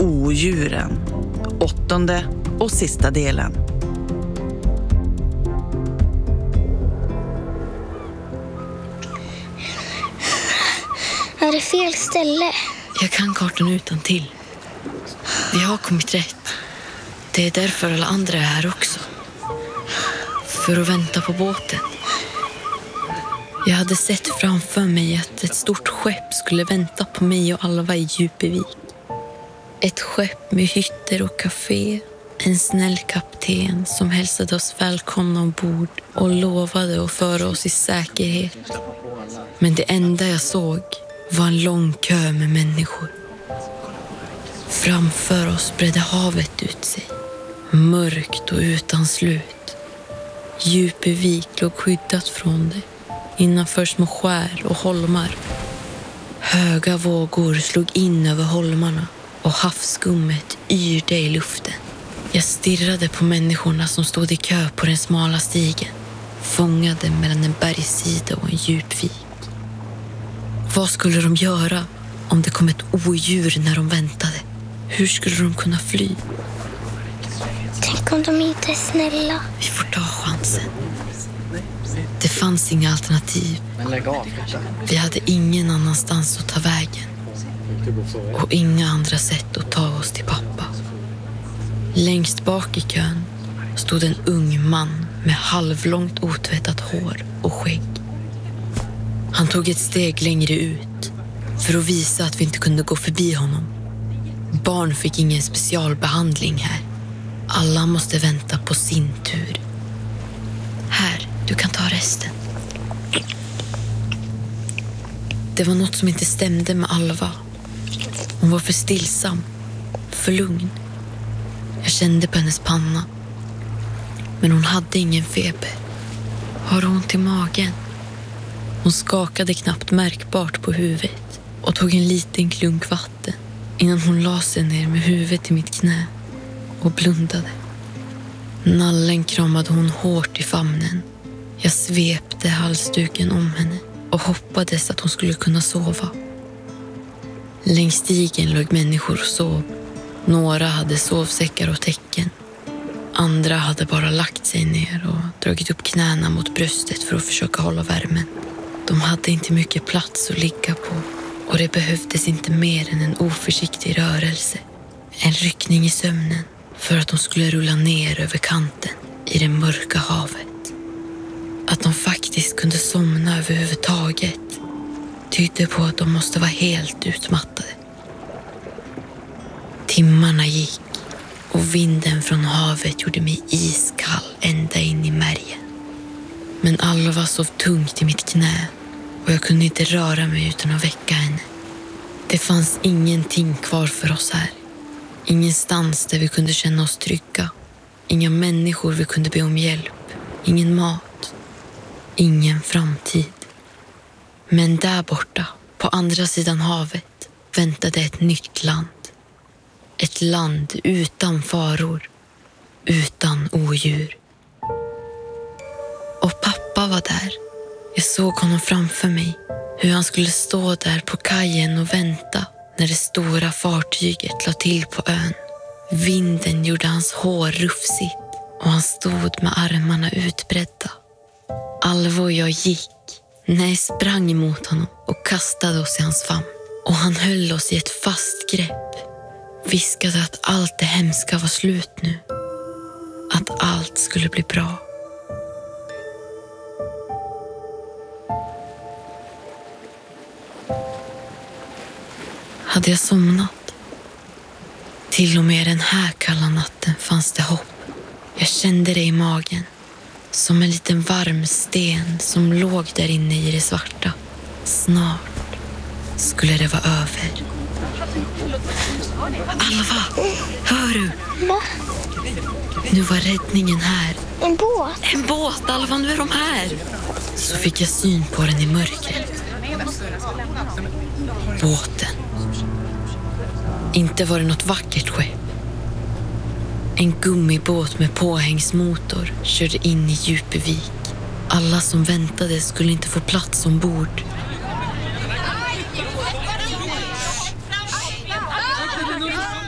Odjuren, 8:e och sista delen. Är det fel ställe? Jag kan kartan utan till. Vi har kommit rätt. Det är därför alla andra är här också. För att vänta på båten. Jag hade sett framför mig att ett stort skepp skulle vänta på mig och Alva i Djupevik. Ett skepp med hytter och café. En snäll kapten som hälsade oss välkomna ombord och lovade att föra oss i säkerhet. Men det enda jag såg var en lång kö med människor. Framför oss bredde havet ut sig. Mörkt och utan slut. Djupevik låg skyddat från det. Innanför små skär och holmar. Höga vågor slog in över holmarna och havsskummet yrde i luften. Jag stirrade på människorna som stod i kö på den smala stigen. Fångade mellan en bergssida och en djupvik. Vad skulle de göra om det kom ett odjur när de väntade? Hur skulle de kunna fly? Tänk om de inte är snälla. Vi får ta chansen. Det fanns inga alternativ. Vi hade ingen annanstans att ta vägen. Och inga andra sätt att ta oss till pappa. Längst bak i kön stod en ung man med halvlångt otvättat hår och skägg. Han tog ett steg längre ut för att visa att vi inte kunde gå förbi honom. Barn fick ingen specialbehandling här. Alla måste vänta på sin tur. Här, du kan ta resten. Det var något som inte stämde med Alva. Hon var för stillsam, för lugn. Jag kände på hennes panna. Men hon hade ingen feber. Har hon ont i magen? Hon skakade knappt märkbart på huvudet och tog en liten klunk vatten innan hon la sig ner med huvudet i mitt knä och blundade. Nallen kramade hon hårt i famnen. Jag svepte halsduken om henne och hoppades att hon skulle kunna sova. Längs stigen låg människor och sov. Några hade sovsäckar och täcken. Andra hade bara lagt sig ner och dragit upp knäna mot bröstet för att försöka hålla värmen. De hade inte mycket plats att ligga på och det behövdes inte mer än en oförsiktig rörelse. En ryckning i sömnen för att de skulle rulla ner över kanten i det mörka havet. Att de faktiskt kunde somna överhuvudtaget tydde på att de måste vara helt utmattade. Timmarna gick och vinden från havet gjorde mig iskall ända in i märgen. Men Alva sov tungt i mitt knä och jag kunde inte röra mig utan att väcka henne. Det fanns ingenting kvar för oss här. Ingenstans där vi kunde känna oss trygga. Inga människor vi kunde be om hjälp. Ingen mat. Ingen framtid. Men där borta, på andra sidan havet, väntade ett nytt land. Ett land utan faror. Utan odjur. Och pappa var där. Jag såg honom framför mig. Hur han skulle stå där på kajen och vänta när det stora fartyget la till på ön. Vinden gjorde hans hår rufsigt och han stod med armarna utbredda. Alva och jag gick. Nej, sprang emot honom och kastade oss i hans famn. Och han höll oss i ett fast grepp. Viskade att allt det hemska var slut nu. Att allt skulle bli bra. Hade jag somnat? Till och med den här kalla natten fanns det hopp. Jag kände det i magen. Som en liten varm sten som låg där inne i det svarta. Snart skulle det vara över. Alva, hör du? Va? Nu var räddningen här. En båt? En båt, Alva, nu är de här. Så fick jag syn på den i mörkret. Båten. Inte var det något vackert skepp. En gummibåt med påhängsmotor körde in i Djupevik. Alla som väntade skulle inte få plats ombord.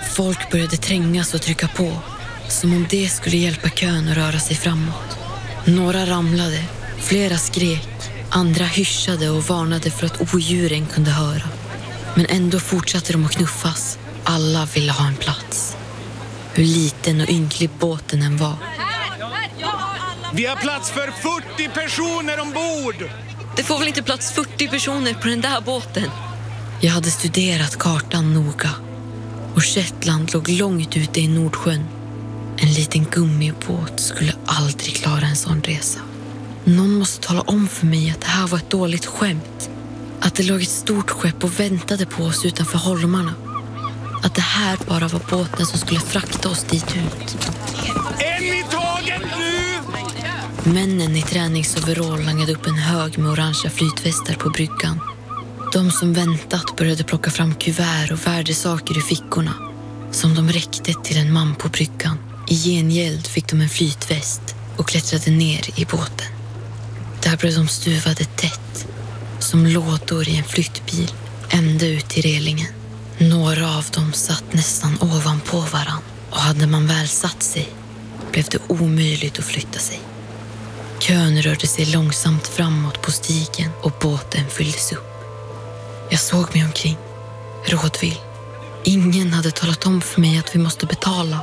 Folk började trängas och trycka på, som om det skulle hjälpa kön att röra sig framåt. Några ramlade, flera skrek, andra hyschade och varnade för att odjuren kunde höra. Men ändå fortsatte de att knuffas. Alla ville ha en plats. Hur liten och ynklig båten än var. Vi har plats för 40 personer ombord! Det får väl inte plats 40 personer på den där båten? Jag hade studerat kartan noga. Och Shetland låg långt ute i Nordsjön. En liten gummibåt skulle aldrig klara en sån resa. Någon måste tala om för mig att det här var ett dåligt skämt. Att det låg ett stort skepp och väntade på oss utanför holmarna. Att det här bara var båten som skulle frakta oss dit ut. En i taget nu! Männen i träningsoverall langade upp en hög med orangea flytvästar på bryggan. De som väntat började plocka fram kuvert och värdesaker ur fickorna, som de räckte till en man på bryggan. I gengäld fick de en flytväst och klättrade ner i båten. Där blev de stuvade tätt, som lådor i en flyttbil, ända ut till relingen. Några av dem satt nästan ovanpå varann, och hade man väl satt sig blev det omöjligt att flytta sig. Kön rörde sig långsamt framåt på stigen och båten fylldes upp. Jag såg mig omkring, rådvill. Ingen hade talat om för mig att vi måste betala.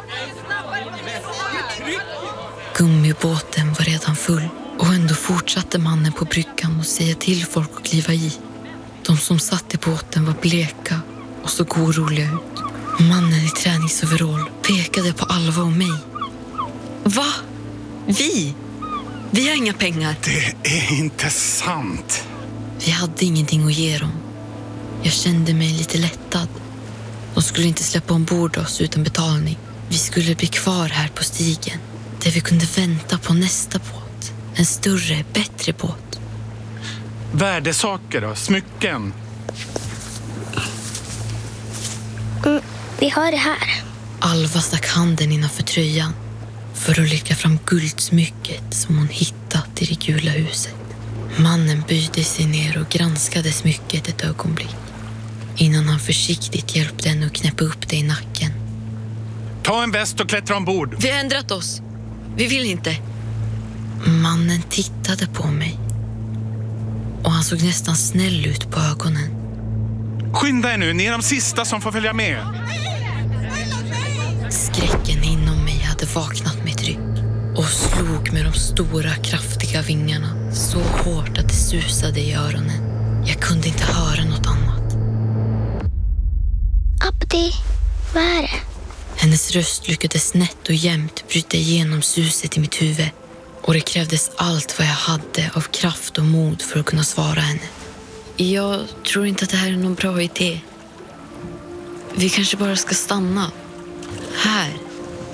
Gummibåten var redan full, och ändå fortsatte mannen på bryggan att säga till folk att kliva i. De som satt i båten var bleka och såg oroliga ut. Mannen i träningsoverall pekade på Alva och mig. Va? Vi? Vi har inga pengar. Det är inte sant. Vi hade ingenting att ge dem. Jag kände mig lite lättad. De skulle inte släppa ombord oss utan betalning. Vi skulle bli kvar här på stigen, där vi kunde vänta på nästa båt. En större, bättre båt. Värdesaker då? Smycken? Vi har det här. Alva stack handen innanför tröjan för att lyfta fram guldsmycket som hon hittat i det gula huset. Mannen böjde sig ner och granskade smycket ett ögonblick, innan han försiktigt hjälpte henne att knäppa upp det i nacken. Ta en väst och klättra ombord. Vi har ändrat oss. Vi vill inte. Mannen tittade på mig, och han såg nästan snäll ut på ögonen. Skynda er nu, ni är de sista som får följa med. Skräcken inom mig hade vaknat med tryck och slog med de stora, kraftiga vingarna så hårt att det susade i öronen. Jag kunde inte höra något annat. Abdi, vad är det? Hennes röst lyckades snett och jämnt bryta igenom suset i mitt huvud, och det krävdes allt vad jag hade av kraft och mod för att kunna svara henne. Jag tror inte att det här är någon bra idé. Vi kanske bara ska stanna här.